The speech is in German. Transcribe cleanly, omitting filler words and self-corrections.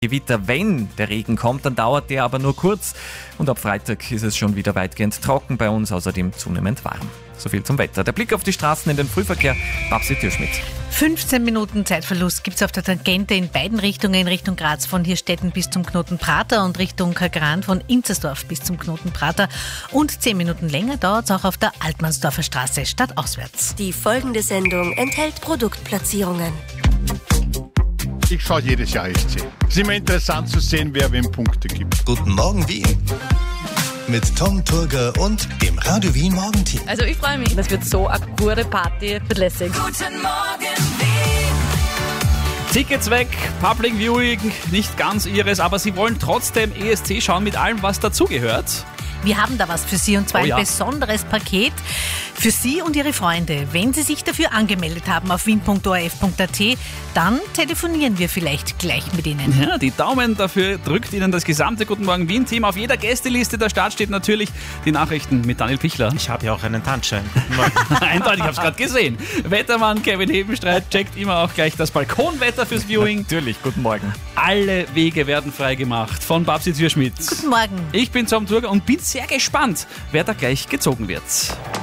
Gewitter, wenn der Regen kommt, dann dauert der aber nur kurz und ab Freitag ist es schon wieder weitgehend trocken bei uns, außerdem zunehmend warm. So viel zum Wetter. Der Blick auf die Straßen in den Frühverkehr, Babsi Türschmidt. 15 Minuten Zeitverlust gibt es auf der Tangente in beiden Richtungen, in Richtung Graz von Hirstetten bis zum Knoten Prater und Richtung Kagran von Inzersdorf bis zum Knoten Prater. Und 10 Minuten länger dauert es auch auf der Altmannsdorfer Straße stadtauswärts. Die folgende Sendung enthält Produktplatzierungen. Ich schaue jedes Jahr ESC. Es ist immer interessant zu sehen, wer wem Punkte gibt. Guten Morgen Wien. Mit Tom Turger und dem Radio Wien Morgenteam. Also ich freue mich. Das wird so eine gute Party, wird lässig. Guten Morgen Wien. Tickets weg, Public Viewing, nicht ganz ihres, aber sie wollen trotzdem ESC schauen mit allem, was dazugehört. Wir haben da was für Sie und zwar ein besonderes Paket für Sie und Ihre Freunde. Wenn Sie sich dafür angemeldet haben auf wien.orf.at, dann telefonieren wir vielleicht gleich mit Ihnen. Ja, die Daumen dafür drückt Ihnen das gesamte Guten Morgen Wien-Team. Auf jeder Gästeliste der Start steht natürlich die Nachrichten mit Daniel Pichler. Ich habe ja auch einen Tanzschein. Eindeutig, ich habe es gerade gesehen. Wettermann Kevin Hebenstreit checkt immer auch gleich das Balkonwetter fürs Viewing. Natürlich, guten Morgen. Alle Wege werden freigemacht von Babsi Türschmidt. Guten Morgen. Ich bin Tom Turger und bin sehr gespannt, wer da gleich gezogen wird.